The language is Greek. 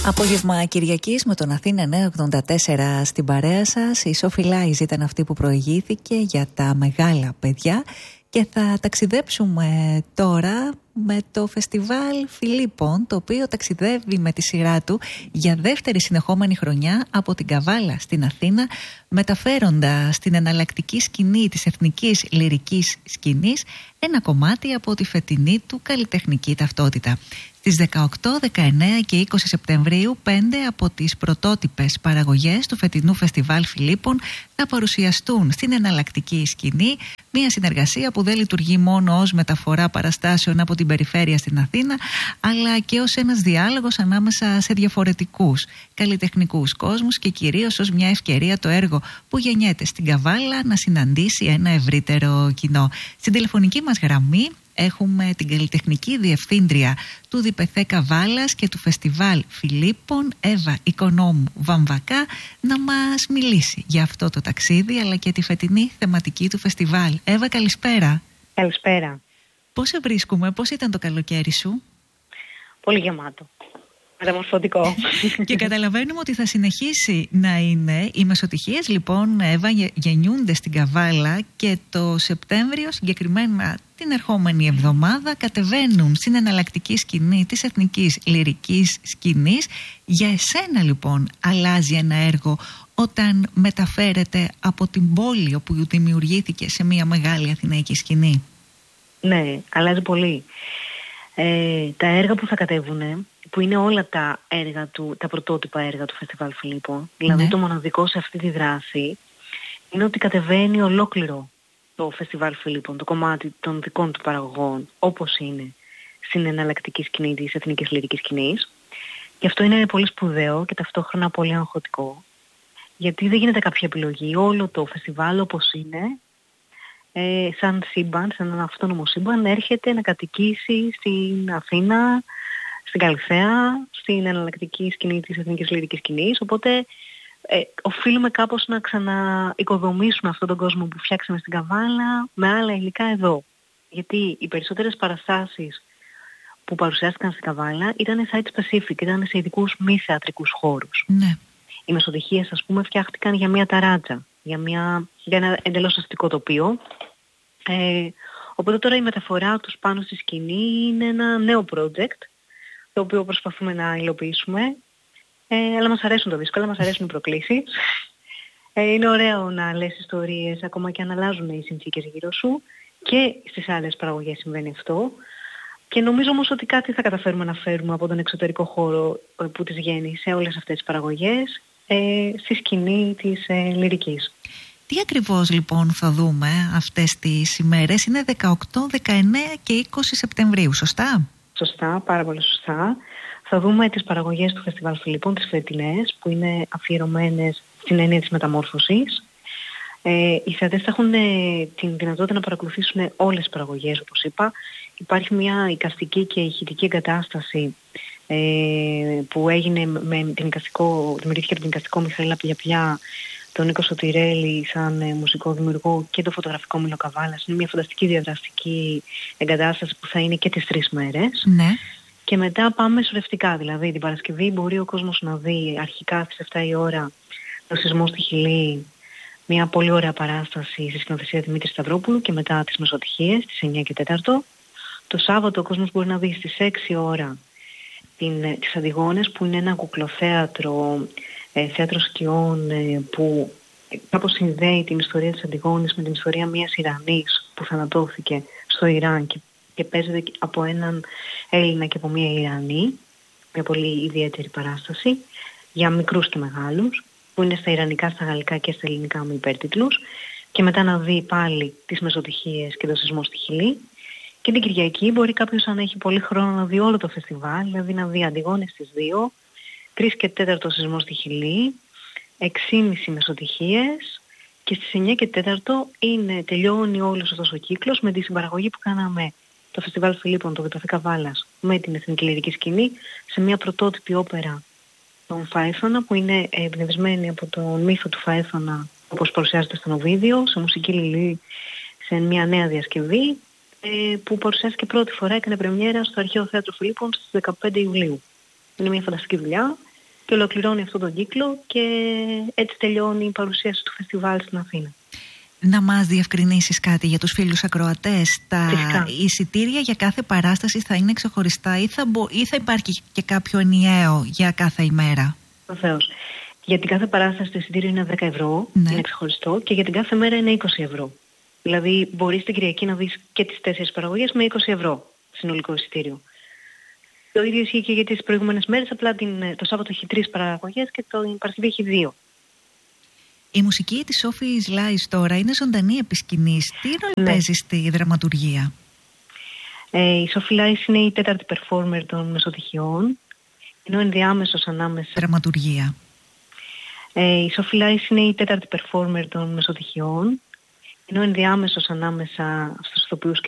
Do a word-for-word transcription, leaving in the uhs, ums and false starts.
Απόγευμα Κυριακής με τον Αθήνα εννιακόσια ογδόντα τέσσερα στην παρέα σας. Η Σόφι Λάιζ ήταν αυτή που προηγήθηκε για τα μεγάλα παιδιά και θα ταξιδέψουμε τώρα με το Φεστιβάλ Φιλίππων, το οποίο ταξιδεύει με τη σειρά του για δεύτερη συνεχόμενη χρονιά από την Καβάλα στην Αθήνα, μεταφέροντας στην εναλλακτική σκηνή της εθνικής λυρικής σκηνής ένα κομμάτι από τη φετινή του καλλιτεχνική ταυτότητα. Στις δεκαοκτώ, δεκαεννέα και είκοσι Σεπτεμβρίου, πέντε από τις πρωτότυπες παραγωγές του φετινού Φεστιβάλ Φιλίππων θα παρουσιαστούν στην εναλλακτική σκηνή, μια συνεργασία που δεν λειτουργεί μόνο ως μεταφορά παραστάσεων από την περιφέρεια στην Αθήνα, αλλά και ως ένας διάλογος ανάμεσα σε διαφορετικούς καλλιτεχνικούς κόσμους και κυρίως ως μια ευκαιρία το έργο που γεννιέται στην Καβάλα να συναντήσει ένα ευρύτερο κοινό. Στην τηλεφωνική μας γραμμή έχουμε την καλλιτεχνική διευθύντρια του ΔΠΘ Καβάλας και του Φεστιβάλ Φιλίππων, Εύα Οικονόμου Βαμβακά, να μας μιλήσει για αυτό το ταξίδι αλλά και τη φετινή θεματική του φεστιβάλ. Εύα, καλησπέρα. Καλησπέρα. Πώς σε βρίσκουμε, πώς ήταν το καλοκαίρι σου? Πολύ γεμάτο. Μεταμορφωτικό. Και καταλαβαίνουμε ότι θα συνεχίσει να είναι. Οι μεσοτυχίες λοιπόν, Εύα, γεννιούνται στην Καβάλα και το Σεπτέμβριο, συγκεκριμένα την ερχόμενη εβδομάδα, κατεβαίνουν στην εναλλακτική σκηνή της εθνικής λυρικής σκηνής. Για εσένα λοιπόν αλλάζει ένα έργο όταν μεταφέρεται από την πόλη όπου δημιουργήθηκε σε μια μεγάλη αθηναϊκή σκηνή? Ναι, αλλάζει πολύ. Ε, τα έργα που θα κατέβουν, που είναι όλα τα έργα του, τα πρωτότυπα έργα του Φεστιβάλ Φιλίππων, δηλαδή ναι. Το μοναδικό σε αυτή τη δράση είναι ότι κατεβαίνει ολόκληρο το Φεστιβάλ Φιλίππων, το κομμάτι των δικών του παραγωγών, όπως είναι στην εναλλακτική σκηνή της εθνικής λυρικής σκηνής. Και αυτό είναι πολύ σπουδαίο και ταυτόχρονα πολύ αγχωτικό, γιατί δεν γίνεται κάποια επιλογή. Όλο το φεστιβάλ όπως είναι, Ε, σαν σύμπαν, σαν ένα αυτόνομο σύμπαν, έρχεται να κατοικήσει στην Αθήνα, στην Καλυθέα, στην εναλλακτική σκηνή της εθνικής λυρικής σκηνής. Οπότε ε, οφείλουμε κάπως να ξαναοικοδομήσουμε αυτόν τον κόσμο που φτιάξαμε στην Καβάλα με άλλα υλικά εδώ. Γιατί οι περισσότερες παραστάσεις που παρουσιάστηκαν στην Καβάλα ήταν site specific, ήταν σε ειδικούς μη θεατρικούς χώρους. Ναι. Οι μεσοτυχίες, ας πούμε, φτιάχτηκαν για μια ταράτσα, για, μια, για ένα εντελώς αστικό τοπίο. Ε, οπότε τώρα η μεταφορά τους πάνω στη σκηνή είναι ένα νέο project, το οποίο προσπαθούμε να υλοποιήσουμε. Ε, αλλά μας αρέσουν το δύσκολο, μας αρέσουν οι προκλήσεις. Ε, είναι ωραίο να λες ιστορίες ακόμα και αν αλλάζουν οι συνθήκες γύρω σου. Και στις άλλες παραγωγές συμβαίνει αυτό. Και νομίζω όμως ότι κάτι θα καταφέρουμε να φέρουμε από τον εξωτερικό χώρο που τις βγαίνει σε όλες αυτές τις παραγωγές, ε, στη σκηνή της ε, λυρικής. Τι ακριβώς λοιπόν θα δούμε αυτές τις ημέρες? Είναι δεκαοκτώ, δεκαεννέα και είκοσι Σεπτεμβρίου, σωστά? Σωστά, πάρα πολύ σωστά. Θα δούμε τις παραγωγές του Φεστιβάλ Φιλίππων, τις φετινές, που είναι αφιερωμένες στην έννοια της μεταμόρφωσης. Ε, οι θεατές θα έχουν ε, την δυνατότητα να παρακολουθήσουν όλες τις παραγωγές, όπως είπα. Υπάρχει μια εικαστική και ηχητική εγκατάσταση ε, που έγινε με την εικαστικό, δημιουργήθηκε από την εικαστικό Μιχαήλ Πιαπιά, τον Νίκο Σωτηρέλη σαν ε, μουσικό δημιουργό και το φωτογραφικό Μήλο Καβάλας. Είναι μια φανταστική διαδραστική εγκατάσταση που θα είναι και τις τρεις μέρες. Ναι. Και μετά πάμε σωρευτικά, δηλαδή την Παρασκευή μπορεί ο κόσμος να δει αρχικά στις επτά η ώρα το σεισμό στη Χιλή, μια πολύ ωραία παράσταση στη σκηνοθεσία Δημήτρη Σταυρόπουλου, και μετά τις μεσοτυχίες στις εννιά και τέταρτο. Το Σάββατο ο κόσμος μπορεί να δει στις έξι ώρα την, τις Αντιγόνες, που είναι ένα κουκλοθέατρο, ε, θέατρο σκιών ε, που κάπως συνδέει την ιστορία της Αντιγόνης με την ιστορία μιας Ιρανής που θανατώθηκε στο Ιράν και, και παίζεται από έναν Έλληνα και από μια Ιρανή. Μια πολύ ιδιαίτερη παράσταση για μικρούς και μεγάλους, που είναι στα Ιρανικά, στα Γαλλικά και στα Ελληνικά με υπέρτιτλους. Και μετά να δει πάλι τις μεσοτυχίες και το σεισμό στη Χιλή. Και την Κυριακή μπορεί κάποιος, αν έχει πολύ χρόνο, να δει όλο το φεστιβάλ, δηλαδή να δει Αντιγόνες στις δύο, τρεις και τέταρτο σεισμό στη Χιλή, έξι και μισή μεσοτυχίες, και στις εννιά και τέταρτο είναι, τελειώνει όλος αυτός ο κύκλος με τη συμπαραγωγή που κάναμε το Φεστιβάλ Φιλίππων, το ΔΠΘ Καβάλας, με την εθνική λυρική σκηνή, σε μια πρωτότυπη όπερα των Φάιθωνα, που είναι εμπνευσμένη από τον μύθο του Φάιθωνα, όπως παρουσιάζεται στον Οβίδιο, σε μουσική λυλή, σε μια νέα διασκευή, που παρουσιάστηκε πρώτη φορά, έκανε πρεμιέρα στο Αρχαίο Θέατρο Φιλίππων στις δεκαπέντε Ιουλίου. Είναι μια φανταστική δουλειά και ολοκληρώνει αυτόν τον κύκλο και έτσι τελειώνει η παρουσίαση του φεστιβάλ στην Αθήνα. Να μας διευκρινίσεις κάτι για τους φίλους ακροατές. Τα Φυσικά. εισιτήρια για κάθε παράσταση θα είναι ξεχωριστά ή θα, μπο... ή θα υπάρχει και κάποιο ενιαίο για κάθε ημέρα? Βεβαίως. Για την κάθε παράσταση το εισιτήριο είναι δέκα ευρώ, ναι. είναι ξεχωριστό, και για την κάθε μέρα είναι είκοσι ευρώ. Δηλαδή μπορείς την Κυριακή να δεις και τις τέσσερις παραγωγές με είκοσι ευρώ συνολικό εισιτήριο. Το ίδιο ισχύει και για τις προηγούμενες μέρες, απλά την, το Σάββατο έχει τρεις παραγωγές και το Παρασκευή έχει δύο. Η μουσική της Sophie Slice τώρα είναι ζωντανή επί σκηνής. Τι ρόλο ναι. παίζει στη δραματουργία? Ε, η Sophie Slice είναι η τέταρτη performer των Μεσοτυχιών, ενώ ενδιάμεσος ανάμεσα... Δραματουργία. Ε, η Sophie Slice είναι η τέταρτη performer των Μεσοτυχιών, ενώ ενδιάμεσος ανάμεσα στους ηθοποιούς